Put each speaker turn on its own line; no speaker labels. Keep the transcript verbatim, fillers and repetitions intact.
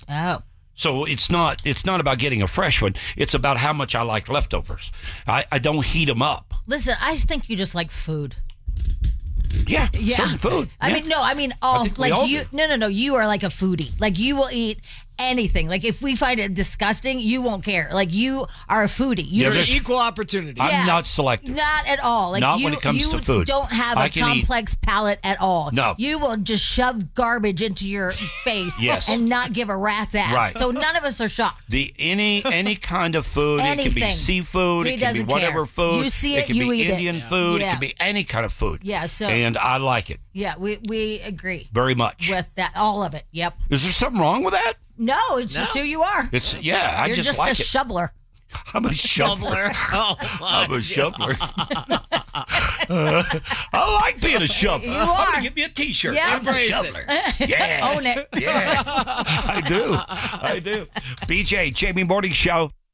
Oh.
So it's not it's not about getting a fresh one. It's about how much I like leftovers. I, I don't heat them up.
Listen, I think you just like food.
Yeah,
Yeah.
certain food.
I
yeah.
mean, no, I mean, all,
I think we
like
all
you,
do.
no, no, no, you are like a foodie. Like, you will eat anything. Like, if we find it disgusting, you won't care. Like, you are a foodie.
Yeah,
You're
there's-
Equal opportunity.
I'm
Yeah.
not selective.
Not at all. Like,
Not
you,
when it comes
you
to food.
don't have
I
a
can eat-
complex palate at all.
No.
You will just shove garbage into your face
Yes.
and not give a rat's ass.
Right.
So none of us are shocked.
The any any kind of food. It can be
Anything.
seafood.
He
it can be
doesn't
whatever
care.
food.
You see
It
it,
can
you
be
eat it.
Indian food.
Yeah.
It can be any kind of food.
Yeah, so-
and I like it
Yeah, we, we agree
very much.
with that. All of it. Yep.
Is there something wrong with that?
No, it's just who you are.
It's yeah. I
You're
just,
just,
like
a
it.
shoveler.
I'm a shoveler.
Oh, my
I'm a shoveler. I like being a shoveler.
You
I'm
are.
gonna get me a T-shirt.
Yeah.
I'm a
Embrace it.
shoveler. Yeah.
Own it.
Yeah. I do. I do. B J, Jamie Morning Show.